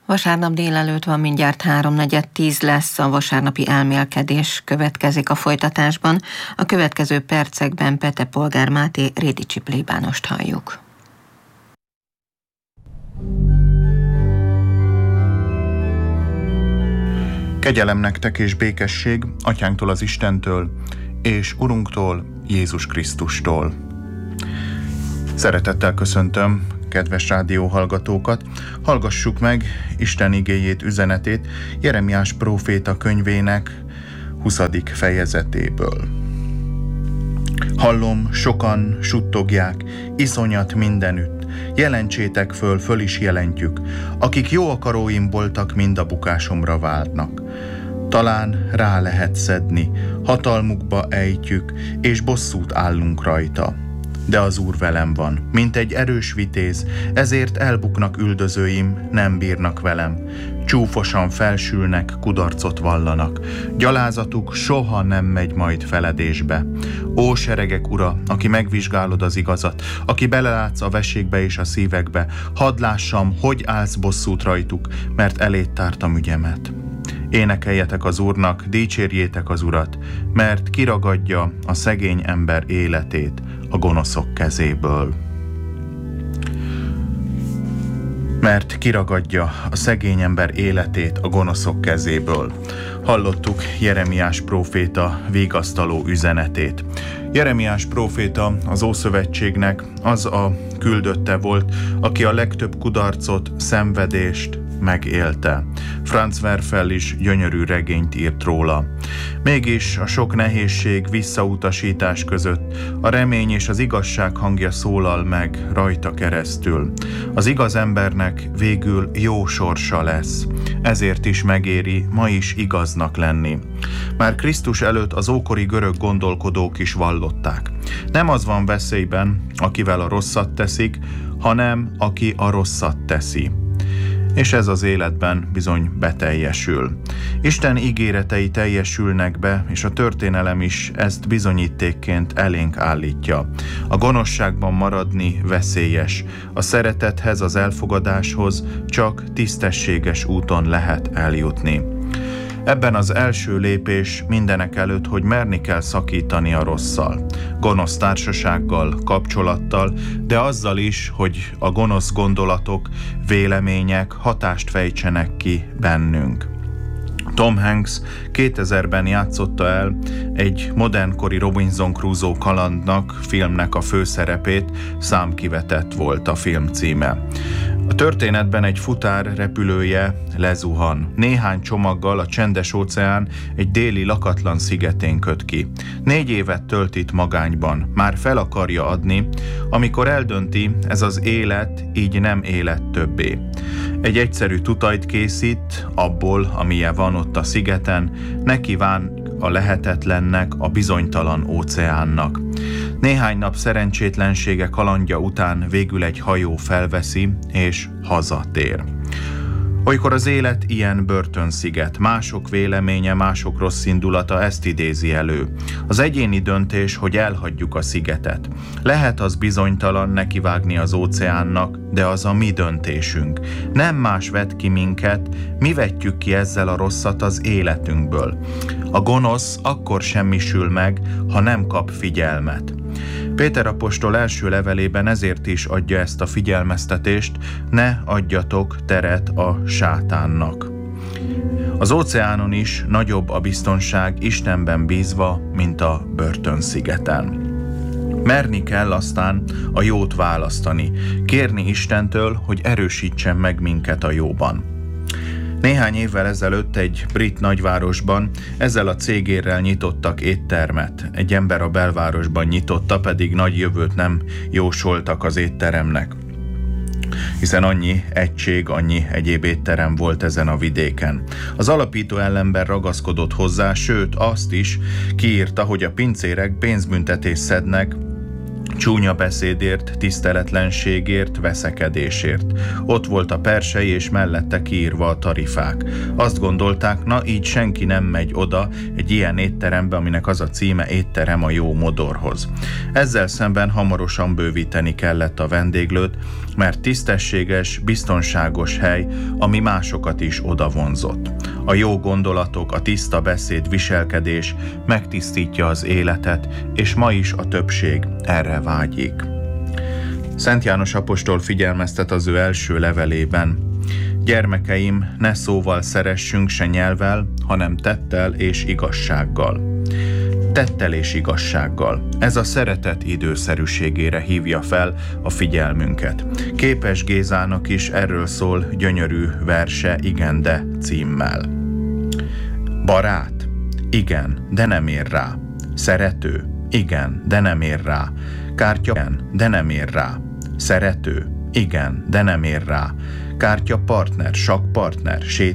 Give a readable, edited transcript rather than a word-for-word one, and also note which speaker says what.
Speaker 1: Vasárnap délelőtt van, mindjárt 3:40 lesz, a vasárnapi elmélkedés következik a folytatásban. A következő percekben Pete Polgár Máté Rédicsi plébánost halljuk.
Speaker 2: Kegyelem nektek és békesség Atyánktól, az Istentől, és Urunktól, Jézus Krisztustól. Szeretettel köszöntöm kedves rádióhallgatókat. Hallgassuk meg Isten igéjét, üzenetét Jeremiás próféta könyvének 20. fejezetéből. Hallom, sokan suttogják, iszonyat mindenütt. Jelentsétek föl is jelentjük. Akik jó akaróim voltak, mind a bukásomra váltnak. Talán rá lehet szedni, hatalmukba ejtjük, és bosszút állunk rajta. De az Úr velem van, mint egy erős vitéz, ezért elbuknak üldözőim, nem bírnak velem. Csúfosan felsülnek, kudarcot vallanak. Gyalázatuk soha nem megy majd feledésbe. Ó seregek ura, aki megvizsgálod az igazat, aki belelátsz a veségbe és a szívekbe, hadd lássam, hogy állsz bosszút rajtuk, mert eléd tártam ügyemet. Énekeljetek az Úrnak, dicsérjétek az Urat, mert kiragadja a szegény ember életét a gonoszok kezéből. Mert kiragadja a szegény ember életét a gonoszok kezéből. Hallottuk Jeremiás próféta vigasztaló üzenetét. Jeremiás próféta az Ószövetségnek az a küldötte volt, aki a legtöbb kudarcot, szenvedést megélte. Franz Werfel is gyönyörű regényt írt róla. Mégis a sok nehézség, visszautasítás között a remény és az igazság hangja szólal meg rajta keresztül. Az igaz embernek végül jó sorsa lesz. Ezért is megéri ma is igaznak lenni. Már Krisztus előtt az ókori görög gondolkodók is vallották. Nem az van veszélyben, akivel a rosszat teszik, hanem aki a rosszat teszi. És ez az életben bizony beteljesül. Isten ígéretei teljesülnek be, és a történelem is ezt bizonyítékként elénk állítja. A gonoszságban maradni veszélyes. A szeretethez, az elfogadáshoz csak tisztességes úton lehet eljutni. Ebben az első lépés mindenek előtt, hogy merni kell szakítani a rosszal. Gonosz társasággal, kapcsolattal, de azzal is, hogy a gonosz gondolatok, vélemények hatást fejtsenek ki bennünk. Tom Hanks 2000-ben játszotta el egy modernkori Robinson Crusoe kalandnak, filmnek a főszerepét, Számkivetett volt a film címe. A történetben egy futár repülője lezuhan. Néhány csomaggal a Csendes-óceán egy déli lakatlan szigetén köt ki. 4 évet tölt itt magányban. Már fel akarja adni, amikor eldönti, ez az élet így nem élet többé. Egy egyszerű tutajt készít, abból, amilyen van ott a szigeten, ne kíván a lehetetlennek, a bizonytalan óceánnak. Néhány nap szerencsétlensége kalandja után végül egy hajó felveszi, és hazatér. Olykor az élet ilyen börtönsziget, mások véleménye, mások rossz indulata ezt idézi elő. Az egyéni döntés, hogy elhagyjuk a szigetet. Lehet az bizonytalan nekivágni az óceánnak, de az a mi döntésünk. Nem más vet ki minket, mi vetjük ki ezzel a rosszat az életünkből. A gonosz akkor semmisül meg, ha nem kap figyelmet. Péter apostol első levelében ezért is adja ezt a figyelmeztetést, ne adjatok teret a sátánnak. Az óceánon is nagyobb a biztonság Istenben bízva, mint a börtönszigeten. Merni kell aztán a jót választani, kérni Istentől, hogy erősítsen meg minket a jóban. Néhány évvel ezelőtt egy brit nagyvárosban ezzel a cégérrel nyitottak éttermet. Egy ember a belvárosban nyitotta, pedig nagy jövőt nem jósoltak az étteremnek, hiszen annyi egység, annyi egyéb étterem volt ezen a vidéken. Az alapító ellenben ragaszkodott hozzá, sőt azt is kiírta, hogy a pincérek pénzbüntetést szednek csúnya beszédért, tiszteletlenségért, veszekedésért. Ott volt a persei, és mellette kiírva a tarifák. Azt gondolták, na így senki nem megy oda egy ilyen étterembe, aminek az a címe Étterem a jó modorhoz. Ezzel szemben hamarosan bővíteni kellett a vendéglőt, mert tisztességes, biztonságos hely, ami másokat is oda vonzott. A jó gondolatok, a tiszta beszéd, viselkedés megtisztítja az életet, és ma is a többség erre vágyik. Szent János apostol figyelmeztet az ő első levelében: gyermekeim, ne szóval szeressünk, se nyelvvel, hanem tettel és igazsággal. Tettel és igazsággal. Ez a szeretet időszerűségére hívja fel a figyelmünket. Képes Gézának is erről szól gyönyörű verse Igen, de címmel. Barát? Igen, de nem ér rá. Szerető? Igen, de nem ér rá. Kártya? Igen, de nem ér rá. Szerető? Igen, de nem ér rá. Kártya partner, sakkpartner,